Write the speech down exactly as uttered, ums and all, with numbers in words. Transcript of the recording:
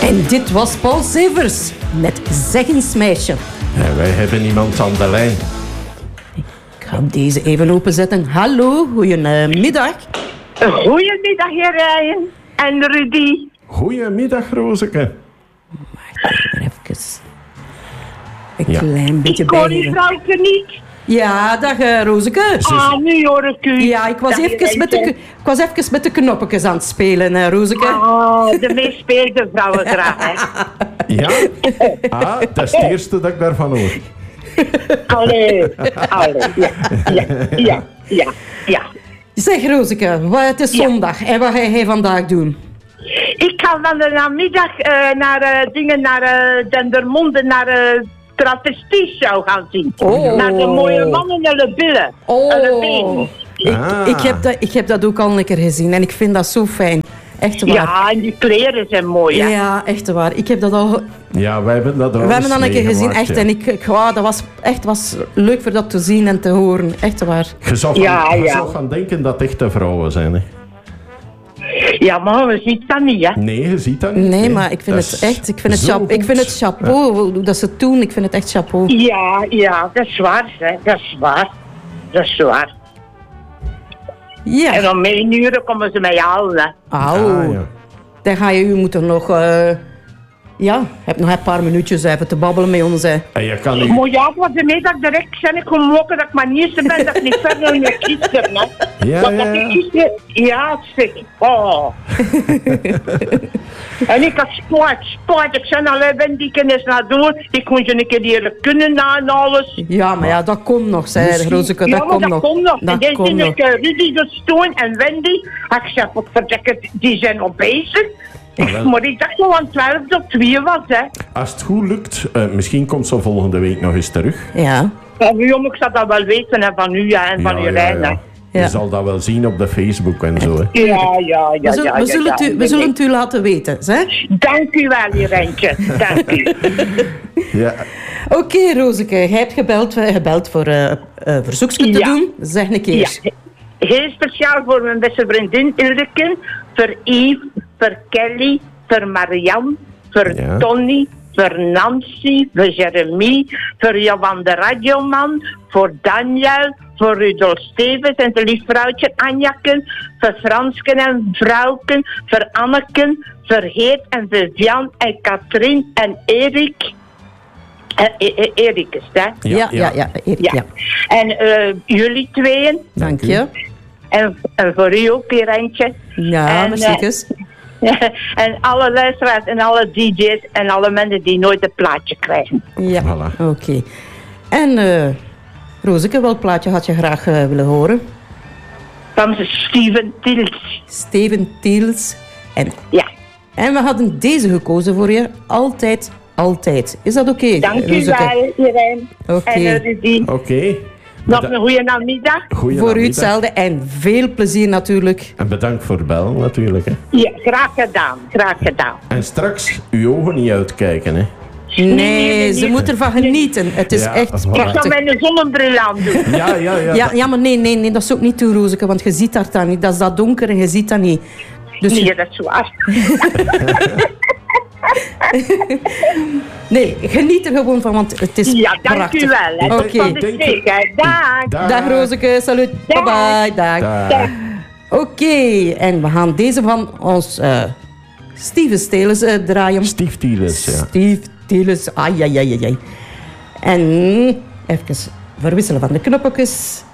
En dit was Paul Severs met Zeg eens meisje. En wij hebben iemand aan de lijn. Ik ga deze even openzetten. Hallo, goedemiddag. Goedemiddag, heer Rijen en Rudy. Goedemiddag, Rozeke. Wacht even. Een Ja. klein beetje Ik hoor uw bij. vrouwtje niet. Ja, dag uh, Rozeke. Ah, nu hoor ik u. Ja, ik was, Dag, even met de, Rijntje. ik was even met de knoppetjes aan het spelen, uh, Rozeke. Ah, de meest speelde vrouwen graag, hè. Ja? Ah, dat is het eerste dat ik daarvan hoor. Allee, allee, ja, ja, ja, ja, ja. Zeg Rozeke, wat- het is Ja. zondag en wat ga jij vandaag doen? Ik ga van de namiddag uh, naar uh, dingen, naar uh, Dendermonde, naar de uh, travestieshow gaan zien. Oh. Naar de mooie mannen en de billen. Oh. En de benen. Ik, Ah. ik, heb dat, ik heb dat ook al een keer gezien en ik vind dat zo fijn. Echt waar. Ja, en die kleren zijn mooi, hè. Ja, echt waar. Ik heb dat al... Ja, wij hebben dat al We hebben dat een keer gezien, meegemaakt, echt. ja. En ik, ik wauw, dat was echt was leuk voor dat te zien en te horen. Echt waar. Je zou, Ja, gaan, je ja. zou gaan denken dat het echte vrouwen zijn, hè? Ja, maar we zien dat niet, hè. Nee, je ziet dat niet. Nee, maar ik vind Dat het is echt... Ik vind het, zo chap, ik goed. vind het chapeau hoe dat ze het doen. Ik vind het echt chapeau. Ja, ja, dat is waar, hè. Dat is waar. Dat is waar. Ja. En om één uur komen ze mij halen, hè. Au. Ah, ja. Dan ga je u moeten nog... eh, ja, heb nog een paar minuutjes even te babbelen met ons. Hè. En je kan niet... Maar ja, voor de middag direct zijn ik gemokken dat ik maar niet eerste ben, dat ik niet verder in de gisteren, hè. Ja, Want ja, dat ik ja. gisteren... Ja, zeg. Oh. En ik had sport, sport. Ik zei, nou, ben die kennis naar doen. Ik kon je een keer leren kunnen na en alles. Ja, maar ja, dat komt nog, zei Misschien- Rozeke. Ja, Dat maar komt dat nog. komt nog. En Dat deze komt zie nog. ik uh, Rudy de Stoon en Wendy. Ik zeg, wat verdekken, die zijn nog bezig. Ah, wel. Maar ik dacht wel aan twaalf tot twee was, hè. Als het goed lukt, uh, misschien komt ze volgende week nog eens terug. Ja. Ja, jong, ik zou dat wel weten, hè, van u ja, en van Ja, uw ja, lijn, hè. ja. Ja. Je zal dat wel zien op de Facebook en zo, hè. Ja, ja, ja, We zullen, ja, we ja, zullen, het, ja, u, we nee, zullen nee. het u laten weten. Hè? Dank u wel, Irentje. Dank u. Ja. Oké, okay, Rozeke. Jij hebt gebeld, eh, gebeld voor uh, uh, verzoekje te Ja. doen. Zeg een keer. Ja, heel speciaal voor mijn beste vriendin Ilke, voor Yves, voor Kelly, voor Marianne, voor Ja. Tony, voor Nancy, voor Jeremy, voor Johan de Radioman, voor Daniel, voor Rudolf Stevens en zijn lief vrouwtje Anjaken, voor Fransken en Vrouwken, voor Anneken, voor Geert en Vivian en Katrien en Erik. Uh, e- e- Erik is het, hè? Ja, ja, ja. Erik, ja. Ja. En uh, jullie tweeën. Dank u. je. En, en voor u ook, Irentje. Ja, En, merci. eh, dus. en alle luisteraars en alle D J's en alle mensen die nooit een plaatje krijgen. Ja, Voilà. oké. En uh, Rozeke, welk plaatje had je graag uh, willen horen? Van Steven Tils. Steven Tiels. En, Ja, en we hadden deze gekozen voor je. Altijd, altijd. Is dat oké, okay, dank u Rozeke? wel, Irene. Oké. En uh, Rudy, Oké. nog Beda- een goede namiddag. Goeie Voor u namiddag. hetzelfde en veel plezier natuurlijk. En bedankt voor het bellen, natuurlijk, hè. Ja, graag gedaan, graag gedaan. En straks uw ogen niet uitkijken, hè. Nee, nee, nee, ze nee. moet ervan genieten. Het is Ja, echt voilà. Ik zal prachtig. mijn zonnebril aan doen. Ja, ja, ja. Ja, ja, maar nee, nee, nee, dat is ook niet toe, Rozeke, want je ziet dat dan niet. Dat is dat donker en je ziet dat niet. Dus Nee, dat is waar. nee, geniet er gewoon van, want het is Ja, dank prachtig. u wel. hè. Oké. Van de Denk- zeker. Dag. Dag. Dag Rozeke, salut. Bye Dag. bye. Dag. Dag. Oké, en we gaan deze van ons uh, Steven Steles uh, draaien. Steve Tielens, ja. Steve Steles, ai, ai, ai, ai, ai. En even verwisselen van de knopjes.